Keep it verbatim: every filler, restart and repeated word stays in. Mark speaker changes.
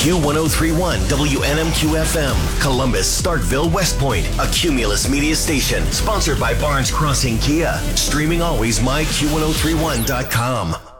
Speaker 1: Q one oh three point one W N M Q F M, Columbus, Starkville, West Point, a Cumulus media station, sponsored by Barnes Crossing Kia. Streaming always, my Q ten thirty-one dot com.